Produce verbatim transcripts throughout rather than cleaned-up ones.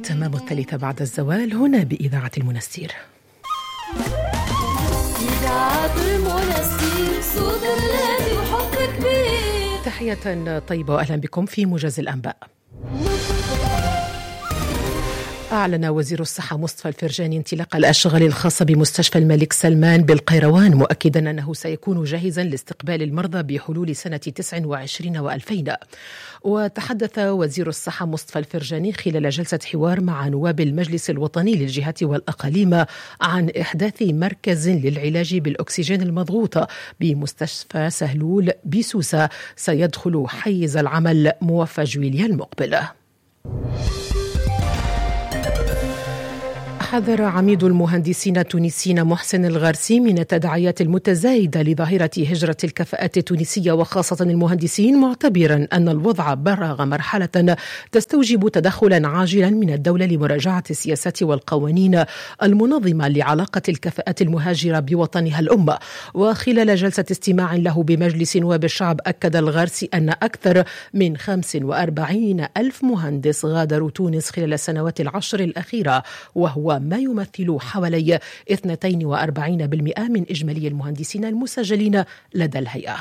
تمام الثالثة بعد الزوال هنا بإذاعة المنستير. إذاعة المنستير صوت الذي وحب كبير. تحية طيبة وأهلا بكم في موجز الأنباء. أعلن وزير الصحة مصطفى الفرجاني انطلاق الأشغال الخاصة بمستشفى الملك سلمان بالقيروان، مؤكدا أنه سيكون جاهزا لاستقبال المرضى بحلول سنة تسعة وعشرين وألفين. وتحدث وزير الصحة مصطفى الفرجاني خلال جلسة حوار مع نواب المجلس الوطني للجهات والأقاليم عن إحداث مركز للعلاج بالأكسجين المضغوط بمستشفى سهلول بسوسة سيدخل حيز العمل موفى جويليا المقبل. حذر عميد المهندسين التونسيين محسن الغارسي من التداعيات المتزايدة لظاهرة هجرة الكفاءات التونسية وخاصة المهندسين، معتبرا أن الوضع بلغ مرحلة تستوجب تدخلا عاجلا من الدولة لمراجعة السياسات والقوانين المنظمة لعلاقة الكفاءات المهاجرة بوطنها الأم. وخلال جلسة استماع له بمجلس نواب الشعب، أكد الغارسي أن أكثر من خمسة وأربعين ألف مهندس غادروا تونس خلال السنوات العشر الأخيرة، وهو ما يمثل حوالي اثنين وأربعين بالمئة من إجمالي المهندسين المسجلين لدى الهيئة.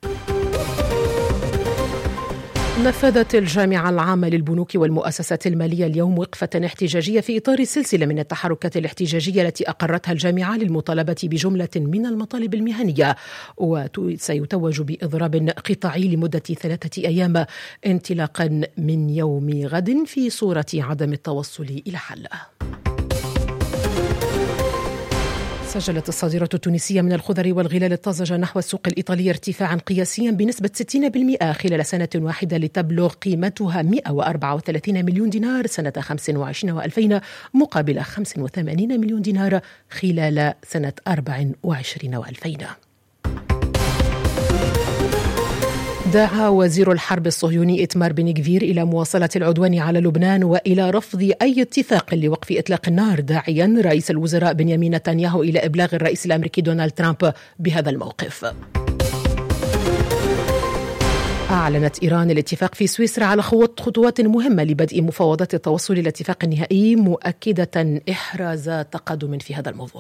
نفذت الجامعة العامة للبنوك والمؤسسات المالية اليوم وقفة احتجاجية في إطار سلسلة من التحركات الاحتجاجية التي أقرتها الجامعة للمطالبة بجملة من المطالب المهنية، وسيتوج بإضراب قطاعي لمدة ثلاثة أيام انطلاقا من يوم غد في صورة عدم التوصل إلى حل. سجلت الصادرة التونسية من الخضر والغلال الطازجة نحو السوق الإيطالي ارتفاعا قياسيا بنسبة ستين بالمئة خلال سنة واحدة، لتبلغ قيمتها مئة وأربعة وثلاثين مليون دينار سنة خمسة وعشرين وألفين مقابل خمسة وثمانين مليون دينار خلال سنة أربعة وعشرين وألفين. دعا وزير الحرب الصهيوني إتمار بن غفير إلى مواصلة العدوان على لبنان وإلى رفض أي اتفاق لوقف إطلاق النار، داعيا رئيس الوزراء بنيامين نتنياهو إلى إبلاغ الرئيس الأمريكي دونالد ترامب بهذا الموقف. أعلنت إيران الاتفاق في سويسرا على خطوات مهمة لبدء مفاوضات التوصل إلى اتفاق نهائي، مؤكدة إحراز تقدم في هذا الموضوع.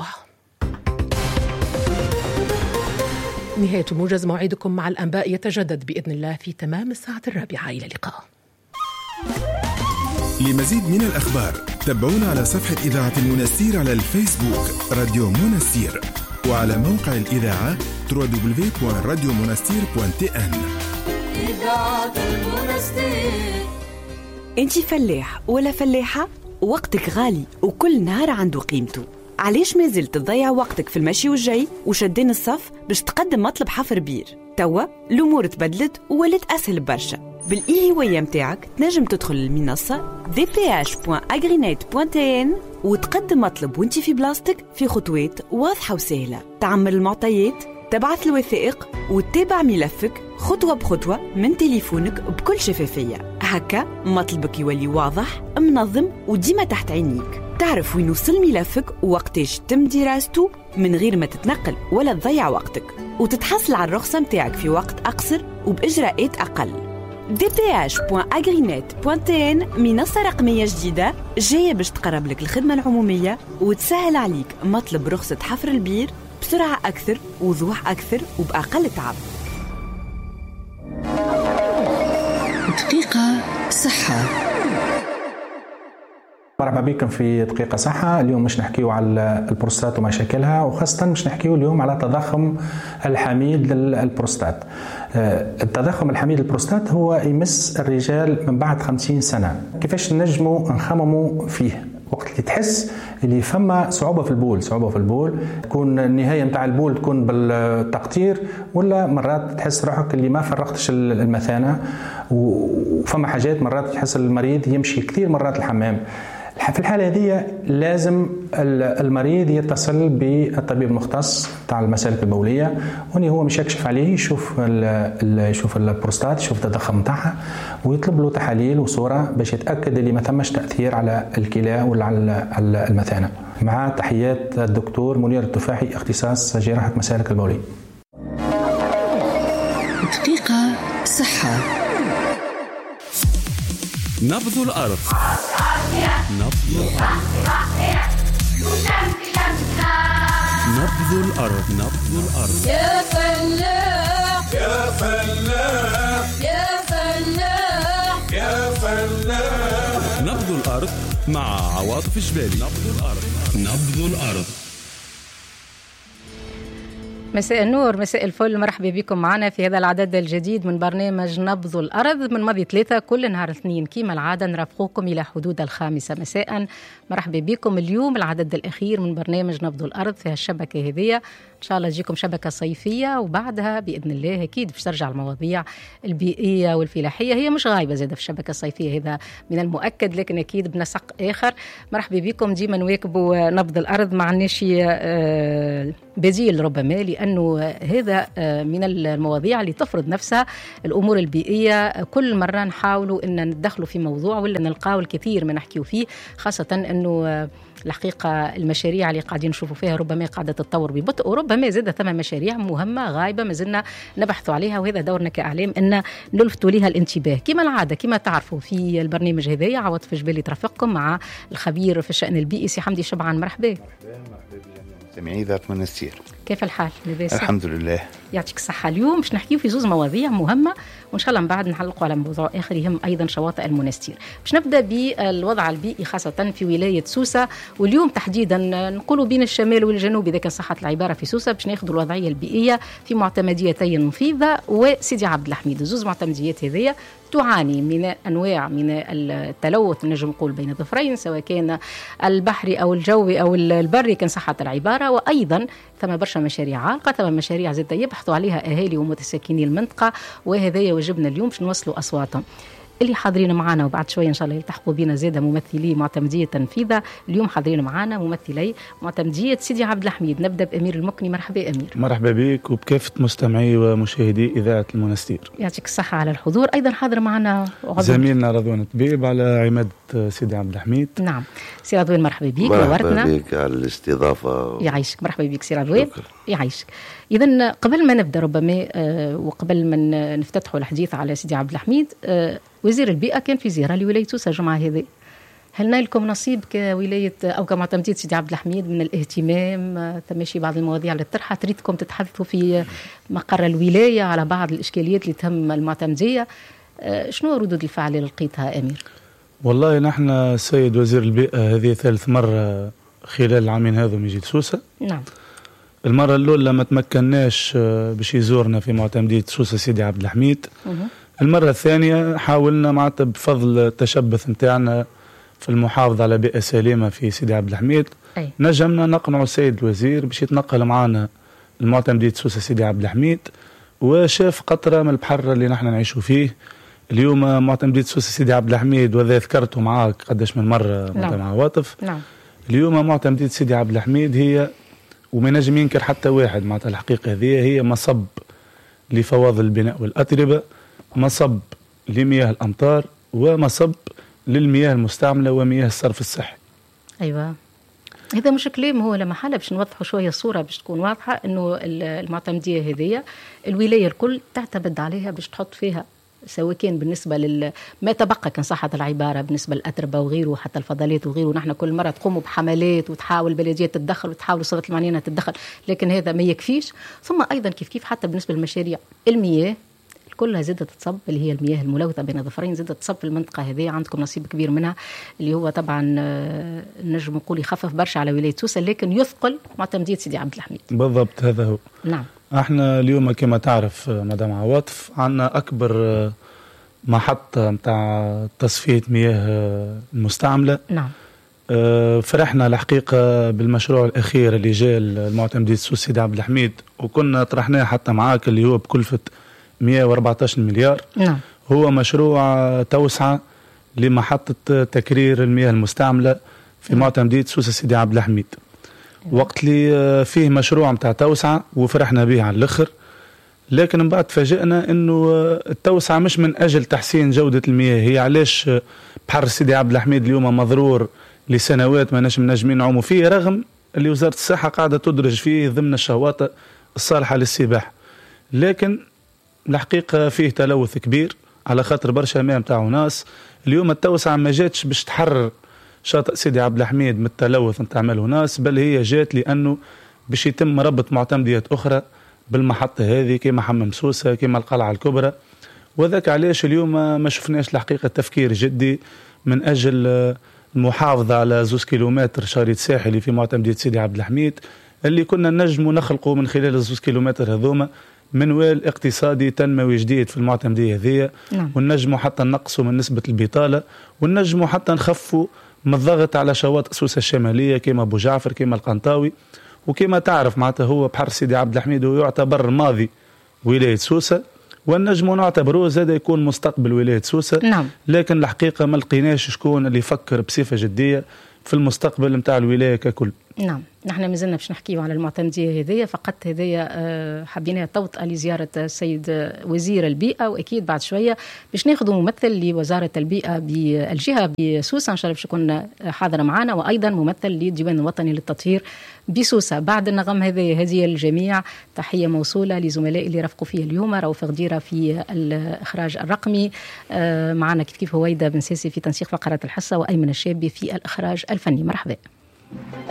نهاية موجز، موعدكم مع الأنباء يتجدد بإذن الله في تمام الساعة الرابعة. إلى اللقاء. لمزيد من الأخبار تابعونا على صفحة إذاعة المنستير على الفيسبوك راديو منستير، وعلى موقع الإذاعة دبليو دبليو دبليو دوت راديو منستير دوت تي إن. إذاعة المنستير. أنت فلاح ولا فلاحة؟ وقتك غالي وكل نهار عنده قيمته. علاش ما زلت تضيع وقتك في المشي والجاي وشدين الصف باش تقدم مطلب حفر بير؟ توا الأمور تبدلت وولت أسهل برشا. بالإي هواية متاعك تنجم تدخل المنصة دي بي إتش دوت أغرينيت دوت تي إن وتقدم مطلب وانت في بلاستيك في خطوات واضحة وسهلة. تعمل المعطيات، تبعث الوثائق وتتابع ملفك خطوة بخطوة من تليفونك بكل شفافية. هكا مطلبك يولي واضح منظم وديما تحت عينيك. تعرف وين وصل ملفك ووقتاش تم دراسته من غير ما تتنقل ولا تضيع وقتك، وتتحصل على الرخصة متاعك في وقت أقصر وبإجراءات أقل. دي بي إتش دوت أغرينيت دوت تي إن منصة رقمية جديدة جاية باش تقرب لك الخدمة العمومية وتسهل عليك مطلب رخصة حفر البير بسرعة أكثر، وضوح أكثر، وبأقل تعب. دقيقة صحة. مرحبا بكم في دقيقة صحة. اليوم مش نحكيو على البروستات ومشاكلها، وخاصة مش نحكيو اليوم على تضخم الحميد للبروستات. التضخم الحميد للبروستات هو يمس الرجال من بعد خمسين سنة. كيفاش نجموا نخمموا فيه وقت اللي تحس اللي فما صعوبة في البول صعوبة في البول تكون النهاية متاع البول تكون بالتقطير، ولا مرات تحس روحك اللي ما فرغتش المثانة، وفما حاجات مرات تحس المريض يمشي كثير مرات الحمام. في الحالة هذه لازم المريض يتصل بالطبيب المختص تاع المسالك البولية، وني هو مش يكشف عليه، يشوف يشوف البروستات، يشوف التضخم تاعها، ويطلب له تحاليل وصورة باش يتأكد اللي ما ثمش تأثير على الكلى ولا على المثانة. مع تحيات الدكتور منير التفاحي، اختصاص جراحة مسالك البولية. دقيقة صحة. نبض الأرض نبض الأرض. نبض الأرض. يا فلاح يا فلاح يا فلاح يا فلاح. نبض الأرض مع عواطف جبالي. نبض الأرض. نبض الأرض. مساء النور، مساء الفل، مرحبا بكم معنا في هذا العدد الجديد من برنامج نبض الأرض من ماضي ثلاثة كل نهار اثنين كيما العادة نرافقوكم إلى حدود الخامسة مساء. مرحبا بكم اليوم العدد الأخير من برنامج نبض الأرض في هالشبكة هذه، إن شاء الله تجيكم شبكة صيفية وبعدها بإذن الله أكيد باش ترجع المواضيع البيئية والفلاحية، هي مش غايبة زادة في الشبكة الصيفية هذا من المؤكد، لكن أكيد بنسق آخر. مرحبا بكم، ديما نواكبوا نبض الأرض مع ناشي بديل ربما، لأنه هذا من المواضيع اللي تفرض نفسها الأمور البيئية. كل مرة نحاولوا أن ندخلوا في موضوع ولا نلقاو الكثير من نحكيو فيه، خاصة أنه الحقيقة المشاريع اللي قاعدين نشوفوا فيها ربما قاعدة تتطور ببطء، وربما زاد ثم مشاريع مهمة غايبة ما زلنا نبحثوا عليها، وهذا دورنا كإعلام أن نلفتوا لها الانتباه. كما العادة كما تعرفوا في البرنامج هذايا عواطف جبالي ترافقكم مع الخبير في الشأن البيئي سي حمدي شبعان. مرحبا. مرحبا سمعي ذات منستير. كيف الحال؟ لباس؟ الحمد لله يعطيك الصحة. اليوم باش نحكيو في زوز مواضيع مهمة، وإن شاء الله من بعد نحلقوا على موضوع آخر يهم أيضا شواطئ المنستير. باش نبدأ بالوضع البيئي خاصة في ولاية سوسة، واليوم تحديدا نقولوا بين الشمال والجنوب إذا كان صحت العبارة في سوسة، باش ناخذوا الوضعية البيئية في معتمديتي النفيذة وسيدي عبد الحميد. الزوز معتمديات هذيا تعاني من أنواع من التلوث نجم نقول بين الظفرين، سواء كان البحري أو الجوي أو البري كان صحة العبارة، وأيضا ثم برشا مشاريع عالقة، ثم مشاريع زادة يبحثوا عليها أهالي ومتساكني المنطقة، وهذا يوجبنا اليوم باش نوصلوا أصواتهم اللي حاضرين معنا، وبعد شوية إن شاء الله يلتحقوا بنا زادة ممثلي معتمدية تنفيذة. اليوم حاضرين معنا ممثلي معتمدية سيدي عبد الحميد. نبدأ بأمير المكني. مرحبا أمير. مرحبا بك وبكافة مستمعي ومشاهدي إذاعة المنستير. يعطيك الصحة على الحضور. أيضا حاضر معنا زميلنا رضوان الطبيب على عماد سيدي عبد الحميد. نعم سي رضوان مرحبا بك. مرحبا بك على الاستضافة. يعيشك. مرحبا بك سي رضوان. يعيشك. إذن قبل ما نبدأ ربما آه وقبل ما نفتتحوا الحديث على سيدي عبد الحميد، آه وزير البيئة كان في زيارة لولاية سوسة الجمعة هذه، هل نالكم نصيب كولاية أو كمعتمدية سيدي عبد الحميد من الاهتمام؟ آه تمشي بعض المواضيع اللي تطرحها تريدكم تتحدثوا في مقر الولاية على بعض الإشكاليات اللي تهم المعتمدية، آه شنو ردود الفعل اللي لقيتها أمير؟ والله نحن السيد وزير البيئة هذه ثالث مرة خلال العامين هذا يجي لسوسة. نعم. المرة الأولى ما تمكناش باش يزورنا في معتمدية سوسة سيدي عبد الحميد. المرة الثانية حاولنا معناتها بفضل التشبث نتاعنا في المحافظة على بيئة سليمة في سيدي عبد الحميد، أي. نجمنا نقنع السيد الوزير باش يتنقل معنا المعتمدية سوسة سيدي عبد الحميد، وشاف قطرة من البحر اللي نحن نعيشوا فيه اليوم. معتمدية سوسة سيدي عبد الحميد وذا ذكرته معاك قداش من مرة نعم. مع عواطف. نعم. اليوم معتمدية سيدي عبد الحميد هي وما نجم ينكر حتى واحد معناتها الحقيقة هذه هي مصب لفواضل البناء والأتربة، مصب لمياه الأمطار، ومصب للمياه المستعملة ومياه الصرف الصحي. أيوة هذا مش كلام، هو لما حالة باش نوضحوا شوية الصورة باش تكون واضحة أنه المعتمدية هذه الولاية الكل تعتمد عليها باش تحط فيها، سواء كان بالنسبة لما تبقى كان صحة العبارة بالنسبة للأتربة وغيره حتى الفضلات وغيره. نحن كل مرة تقوموا بحملات وتحاول البلدية تتدخل وتحاول صلة المعنية تتدخل، لكن هذا ما يكفيش. ثم أيضا كيف كيف حتى بالنسبة للمشاريع المياه كلها زادت تصب، اللي هي المياه الملوثة بين الظفرين زادت تصب في المنطقة هذه، عندكم نصيب كبير منها، اللي هو طبعا نجم نقول يخفف برشا على ولاية سوسة، لكن يثقل معتمدية سيدي عبد الحميد. بالضبط هذا هو. نعم. احنا اليوم كما تعرف مدام عواطف عندنا أكبر محطة متاع تصفية مياه المستعملة. نعم. فرحنا الحقيقة بالمشروع الأخير اللي جاء المعتمدية سوسة سيدي عبد الحميد، وكنا طرحناه حتى معاك اللي هو بكلفة مئة وأربعة عشر مليار. نعم. هو مشروع توسعة لمحطة تكرير المياه المستعملة في نعم. معتمدية سوسة سيدي عبد الحميد. نعم. وقت اللي فيه مشروع متاع توسعة وفرحنا به على الآخر، لكن من بعد فاجئنا انه التوسعة مش من اجل تحسين جودة المياه، هي علاش بحر سيدي عبد الحميد اليوم مضرور لسنوات ما نجم نجمين نعوموا فيه، رغم اللي وزارة الصحة قاعدة تدرج فيه ضمن الشواطئ الصالحة للسباحة، لكن الحقيقة فيه تلوث كبير على خاطر برشا ماء متاعو ناس. اليوم التوسعة ما جاتش باش تحرر شاطئ سيدي عبد الحميد من التلوث نتاع ناس، بل هي جات لأنه باش يتم ربط معتمديات أخرى بالمحطة هذه كما حمام سوسة كما القلعة الكبرى. وذاك علاش اليوم ما شفناش الحقيقة تفكير جدي من أجل المحافظة على زوز كيلومتر شريط ساحلي في معتمدية سيدي عبد الحميد اللي كنا نجم نخلقه من خلال الزوز كيلومتر هذوما منوال اقتصادي تنموي جديد في المعتمدية هذه. نعم. ونجموا حتى نقصوا من نسبة البطالة، ونجموا حتى نخفوا من الضغط على شواطئ سوسة الشمالية كما أبو جعفر كما القنطاوي. وكما تعرف معناتها هو بحر سيدي عبد الحميد ويعتبر ماضي ولاية سوسة، والنجم نعتبروه زاد يكون مستقبل ولاية سوسة. نعم. لكن الحقيقة ما لقيناش شكون اللي يفكر بصفة جدية في المستقبل متاع الولاية ككل. نعم، نحن مازلنا باش نحكيو على المعتمدية هذية، فقط هذية حبينا توطئة لزيارة السيد وزير البيئة، وأكيد بعد شوية باش ناخذ ممثل لوزارة البيئة بالجهة بسوسة إن شاء الله باش يكون حاضر معنا، وأيضا ممثل للديوان الوطني للتطهير بسوسة. بعد النغم هذه هذه الجميع تحية موصولة لزملائي اللي رافقوا فيه اليوم، رؤوف غديرة في الإخراج الرقمي، معنا كيف كيف هويدا بن ساسي في تنسيق فقرات الحصة، وأيمن الشابي في الإخراج الفني. مرحبا.